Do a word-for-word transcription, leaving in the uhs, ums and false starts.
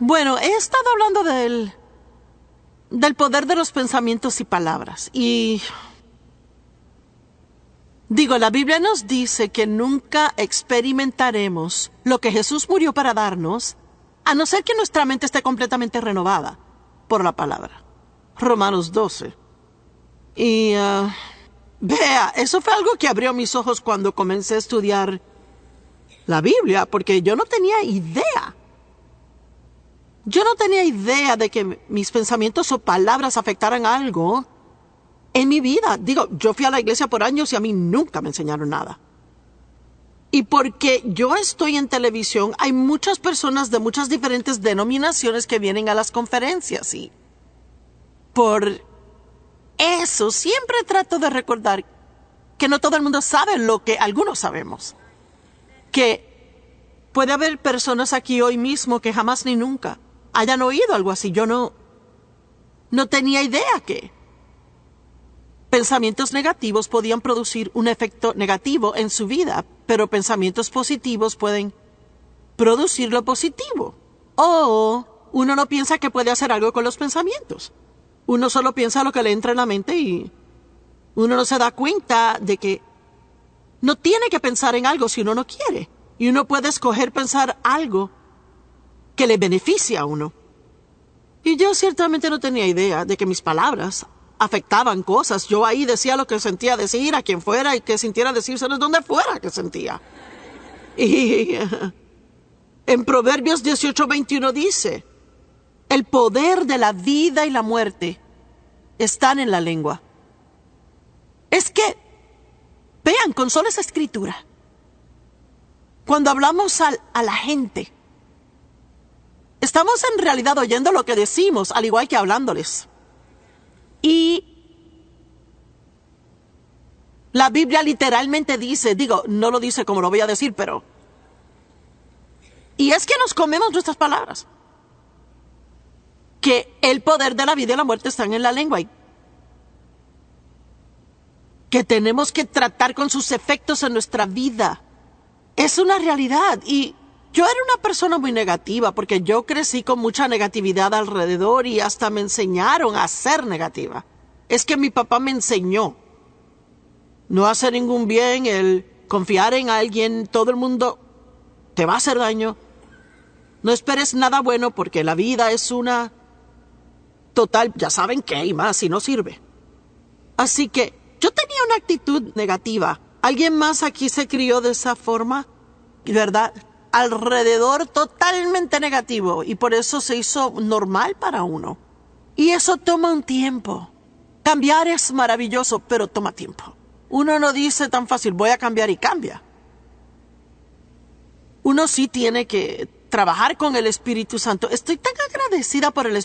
Bueno, he estado hablando del, del poder de los pensamientos y palabras. Y digo, la Biblia nos dice que nunca experimentaremos lo que Jesús murió para darnos, a no ser que nuestra mente esté completamente renovada por la palabra. Romanos doce. Y uh, vea, eso fue algo que abrió mis ojos cuando comencé a estudiar la Biblia, porque yo no tenía idea. Yo no tenía idea de que mis pensamientos o palabras afectaran algo en mi vida. Digo, yo fui a la iglesia por años y a mí nunca me enseñaron nada. Y porque yo estoy en televisión, hay muchas personas de muchas diferentes denominaciones que vienen a las conferencias y por eso siempre trato de recordar que no todo el mundo sabe lo que algunos sabemos. Que puede haber personas aquí hoy mismo que jamás ni nunca hayan oído algo así. Yo no, no tenía idea que pensamientos negativos podían producir un efecto negativo en su vida, pero pensamientos positivos pueden producir lo positivo. O uno no piensa que puede hacer algo con los pensamientos. Uno solo piensa lo que le entra en la mente y uno no se da cuenta de que no tiene que pensar en algo si uno no quiere. Y uno puede escoger pensar algo que le beneficia a uno. Y yo ciertamente no tenía idea de que mis palabras afectaban cosas. Yo ahí decía lo que sentía decir a quien fuera y que sintiera decírselos donde fuera que sentía. Y uh, en Proverbios dieciocho veintiuno dice, el poder de la vida y la muerte están en la lengua. Es que, vean, con solo esa escritura, cuando hablamos a, a la gente, estamos en realidad oyendo lo que decimos, al igual que hablándoles. Y la Biblia literalmente dice, digo, no lo dice como lo voy a decir, pero... Y es que nos comemos nuestras palabras. Que el poder de la vida y la muerte están en la lengua. Y que tenemos que tratar con sus efectos en nuestra vida. Es una realidad. Y yo era una persona muy negativa porque yo crecí con mucha negatividad alrededor y hasta me enseñaron a ser negativa. Es que mi papá me enseñó no hacer ningún bien, el confiar en alguien, todo el mundo te va a hacer daño. No esperes nada bueno porque la vida es una total, ya saben qué y más, y no sirve. Así que yo tenía una actitud negativa. ¿Alguien más aquí se crió de esa forma? ¿Verdad? Alrededor totalmente negativo y por eso se hizo normal para uno. Y eso toma un tiempo. Cambiar es maravilloso, pero toma tiempo. Uno no dice tan fácil, voy a cambiar y cambia. Uno sí tiene que trabajar con el Espíritu Santo. Estoy tan agradecida por el Espíritu